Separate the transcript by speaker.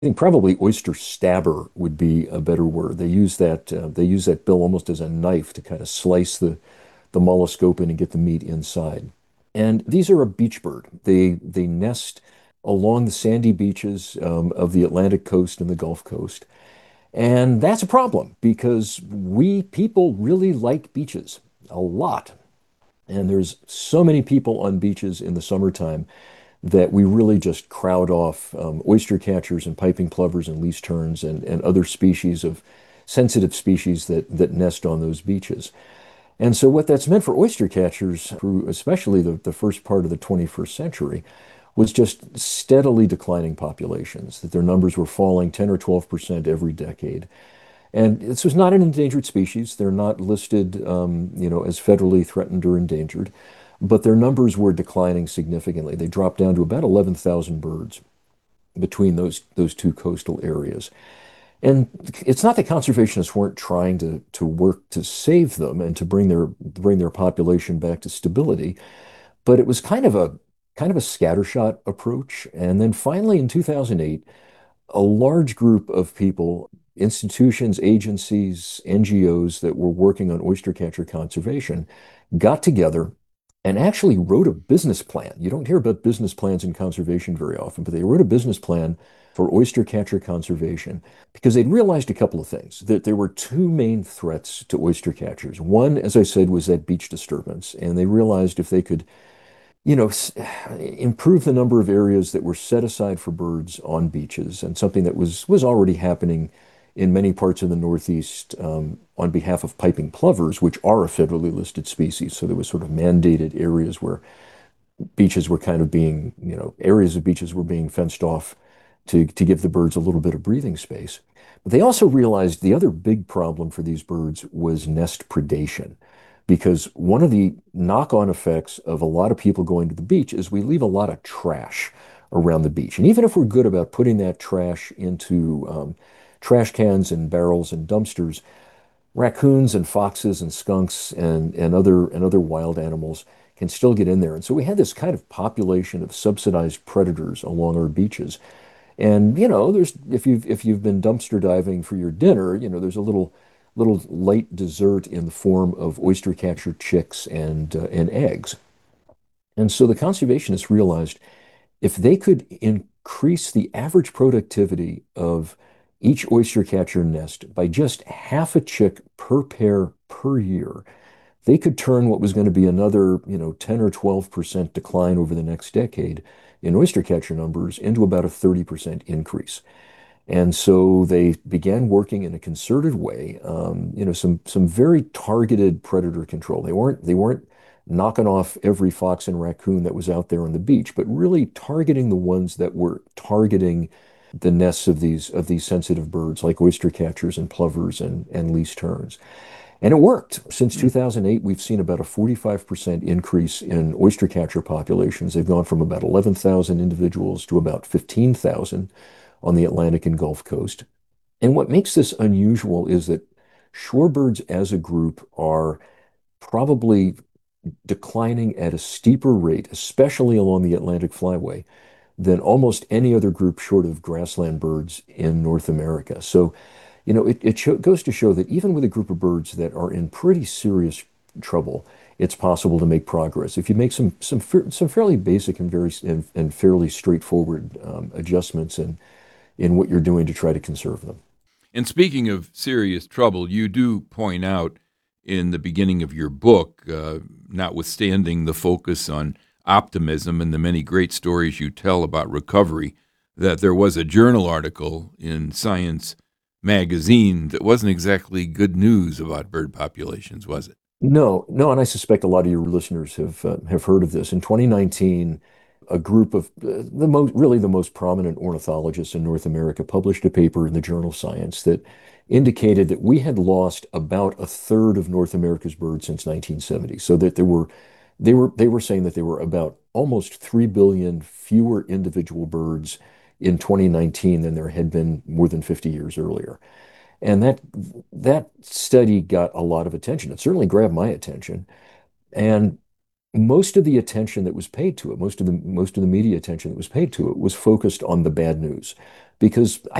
Speaker 1: think probably oyster stabber would be a better word. They use that bill almost as a knife to kind of slice the mollusk open and get the meat inside. And these are a beach bird. They nest along the sandy beaches of the Atlantic coast and the Gulf Coast. And that's a problem because we people really like beaches a lot. And there's so many people on beaches in the summertime that we really just crowd off oyster catchers and piping plovers and least terns and other species of sensitive species that nest on those beaches. And so what that's meant for oyster catchers, through especially the first part of the 21st century, was just steadily declining populations, that their numbers were falling 10 or 12% every decade. And this was not an endangered species. They're not listed, as federally threatened or endangered, but their numbers were declining significantly. They dropped down to about 11,000 birds between those two coastal areas. And it's not that conservationists weren't trying to work to save them and to bring their population back to stability, but it was kind of a scattershot approach. And then finally in 2008, a large group of people, institutions, agencies, NGOs that were working on oyster catcher conservation, got together and actually wrote a business plan. You don't hear about business plans in conservation very often, but they wrote a business plan for oyster catcher conservation because they'd realized a couple of things, that there were two main threats to oyster catchers. One, as I said, was that beach disturbance. And they realized if they could improve the number of areas that were set aside for birds on beaches, and something that was already happening in many parts of the Northeast on behalf of piping plovers, which are a federally listed species. So there was sort of mandated areas where beaches were kind of being, areas of beaches were being fenced off to give the birds a little bit of breathing space. But they also realized the other big problem for these birds was nest predation. Because one of the knock-on effects of a lot of people going to the beach is we leave a lot of trash around the beach. And even if we're good about putting that trash into trash cans and barrels and dumpsters, raccoons and foxes and skunks and other wild animals can still get in there. And so we had this kind of population of subsidized predators along our beaches. And there's if you've been dumpster diving for your dinner, there's a little light dessert in the form of oyster catcher chicks and eggs. And so the conservationists realized if they could increase the average productivity of each oyster catcher nest by just half a chick per pair per year, they could turn what was going to be another, 10 or 12% decline over the next decade in oyster catcher numbers into about a 30% increase. And so they began working in a concerted way, some very targeted predator control. They weren't knocking off every fox and raccoon that was out there on the beach, but really targeting the ones that were targeting the nests of these sensitive birds like oyster catchers and plovers and least terns. And it worked. Since 2008, we've seen about a 45% increase in oyster catcher populations. They've gone from about 11,000 individuals to about 15,000 on the Atlantic and Gulf Coast. And what makes this unusual is that shorebirds as a group are probably declining at a steeper rate, especially along the Atlantic Flyway, than almost any other group short of grassland birds in North America. So, it goes to show that even with a group of birds that are in pretty serious trouble, it's possible to make progress if you make some fairly basic and fairly straightforward adjustments in what you're doing to try to conserve them.
Speaker 2: And speaking of serious trouble, you do point out in the beginning of your book, notwithstanding the focus on optimism and the many great stories you tell about recovery, that there was a journal article in Science magazine that wasn't exactly good news about bird populations, was it?
Speaker 1: No, no, and I suspect a lot of your listeners have heard of this. In 2019, a group of the most prominent ornithologists in North America published a paper in the journal Science that indicated that we had lost about a third of North America's birds since 1970. So that they were saying that there were about almost 3 billion fewer individual birds in 2019 than there had been more than 50 years earlier. And that study got a lot of attention. It certainly grabbed my attention. And most of the attention that was paid to it, most of the media attention that was paid to it was focused on the bad news, because